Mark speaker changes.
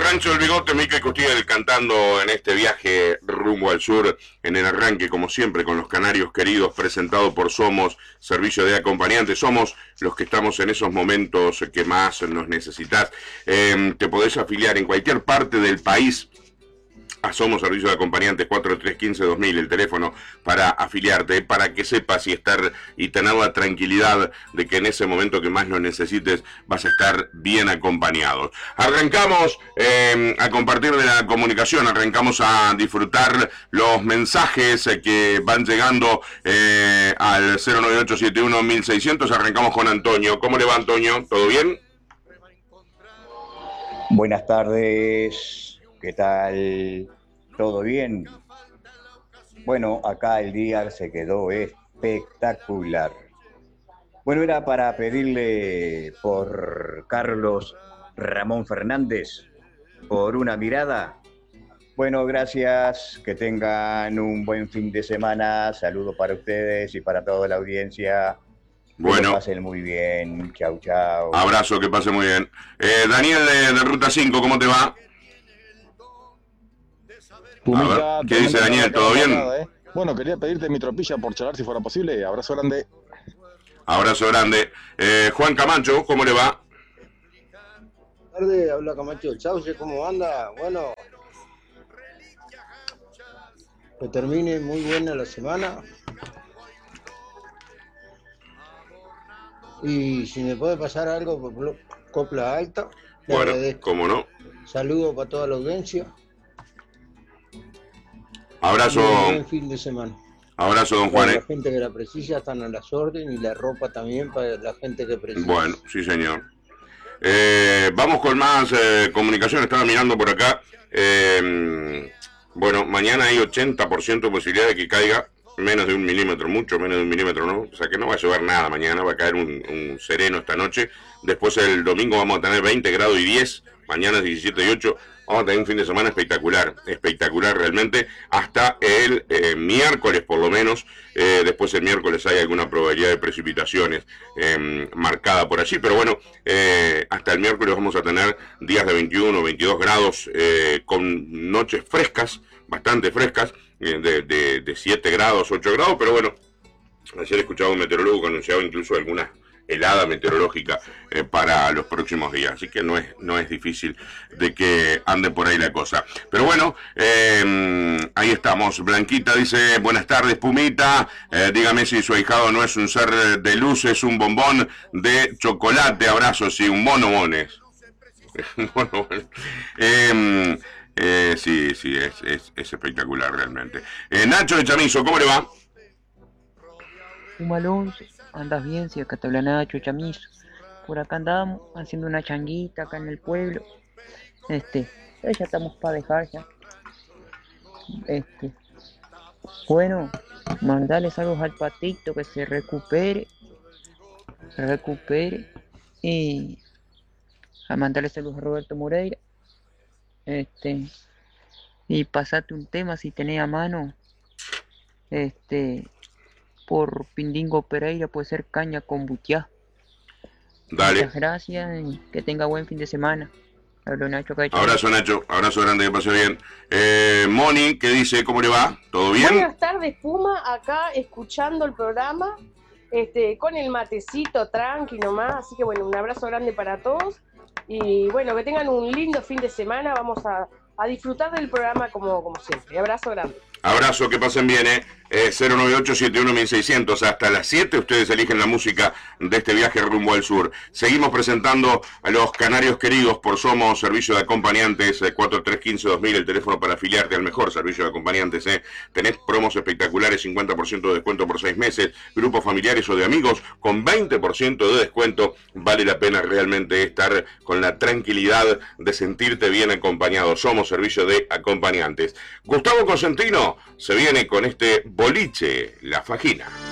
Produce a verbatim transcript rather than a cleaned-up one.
Speaker 1: Pancho el Bigote, Mica Costil cantando en este viaje rumbo al sur, en el arranque, como siempre, con los canarios queridos, presentado por Somos, servicio de acompañantes. Somos los que estamos en esos momentos que más nos necesitas. Eh, te podés afiliar en cualquier parte del país a Somos Servicio de Acompañantes, cuatro tres uno cinco dos mil, el teléfono para afiliarte, para que sepas y estar y tener la tranquilidad de que en ese momento que más lo necesites vas a estar bien acompañado. Arrancamos eh, a compartir de la comunicación, arrancamos a disfrutar los mensajes que van llegando eh, al cero nueve ocho siete uno mil seiscientos. Arrancamos con Antonio. ¿Cómo le va, Antonio? ¿Todo bien?
Speaker 2: Buenas tardes. ¿Qué tal? ¿Todo bien? Bueno, acá el día se quedó espectacular. Bueno, era para pedirle por Carlos Ramón Fernández, por una mirada. Bueno, gracias, que tengan un buen fin de semana. Saludos para ustedes y para toda la audiencia.
Speaker 1: Bueno.
Speaker 2: Que pasen muy bien. Chau, chau.
Speaker 1: Abrazo, que pase muy bien. Eh, Daniel de, de Ruta cinco, ¿cómo te va?
Speaker 3: Pumita,
Speaker 1: a ver, ¿qué dice Daniel? ¿Todo bien?
Speaker 3: Nada, ¿eh? Bueno, quería pedirte mi tropilla por charlar si fuera posible. Abrazo grande.
Speaker 1: Abrazo grande. Eh, Juan Camacho, ¿cómo le va?
Speaker 4: Buenas tardes, habla Camacho del Sauce, ¿cómo anda? Bueno, que termine muy buena la semana. Y si me puede pasar algo por Copla Alta, le
Speaker 1: Bueno,
Speaker 4: agradezco.
Speaker 1: cómo no.
Speaker 4: Saludos para toda la audiencia.
Speaker 1: Abrazo.
Speaker 4: Un buen fin de semana.
Speaker 1: Abrazo, don
Speaker 4: Para
Speaker 1: Juan.
Speaker 4: la gente que la precisa están a las órdenes y la ropa también para la gente que precisa.
Speaker 1: Bueno, sí, señor. Eh, vamos con más eh, comunicación. Estaba mirando por acá. Eh, bueno, mañana hay ochenta por ciento de posibilidad de que caiga menos de un milímetro, mucho menos de un milímetro, ¿no? O sea que no va a llover nada mañana, va a caer un, un sereno esta noche. Después el domingo vamos a tener veinte grados y diez, mañana es diecisiete y ocho. Vamos a tener un fin de semana espectacular, espectacular realmente, hasta el eh, miércoles por lo menos. Eh, después el miércoles hay alguna probabilidad de precipitaciones eh, marcada por allí, pero bueno, eh, hasta el miércoles vamos a tener días de veintiuno, veintidós grados, eh, con noches frescas, bastante frescas, eh, de, de, de siete grados, ocho grados, pero bueno, ayer escuchaba un meteorólogo que anunciaba incluso algunas helada meteorológica eh, para los próximos días, así que no es no es difícil de que ande por ahí la cosa. Pero bueno, eh, ahí estamos. Blanquita dice, buenas tardes, Pumita, eh, dígame si su ahijado no es un ser de luz, es un bombón de chocolate. Abrazos, sí, un bonobones. Bonobones. eh, eh, sí, sí, es, es, es espectacular realmente. Eh, Nacho de Chamizo, ¿cómo le va?
Speaker 5: Un Alonso, andas bien, si acá te habla Nacho, Chamizo. Por acá andamos haciendo una changuita acá en el pueblo. Este, ya estamos para dejar ya. Este, bueno, mandarle saludos al Patito, que se recupere, se recupere. Y a mandarle saludos a Roberto Moreira. Este, y pasate un tema si tenés a mano. Este, por Pindingo Pereira, puede ser caña con butiá.
Speaker 1: Dale.
Speaker 5: Muchas gracias y que tenga buen fin de semana. Hablo Nacho Cacho.
Speaker 1: Abrazo, Nacho, abrazo grande, que pase bien. Eh, Moni, ¿qué dice? ¿Cómo le va? ¿Todo bien?
Speaker 6: Buenas tardes, Puma, acá escuchando el programa, este, con el matecito tranqui nomás, así que bueno, un abrazo grande para todos y bueno, que tengan un lindo fin de semana, vamos a, a disfrutar del programa como, como siempre. Abrazo grande.
Speaker 1: Abrazo, que pasen bien, ¿eh? eh cero nueve ocho siete uno mil seiscientos, hasta las siete ustedes eligen la música de este viaje rumbo al sur. Seguimos presentando a los canarios queridos por Somos Servicio de Acompañantes, eh, cuatro tres uno cinco dos mil, el teléfono para afiliarte al mejor servicio de acompañantes. ¿eh? Tenés promos espectaculares, cincuenta por ciento de descuento por seis meses, grupos familiares o de amigos con veinte por ciento de descuento. Vale la pena realmente estar con la tranquilidad de sentirte bien acompañado. Somos Servicio de Acompañantes. Gustavo Cosentino se viene con este boliche, La Fajina.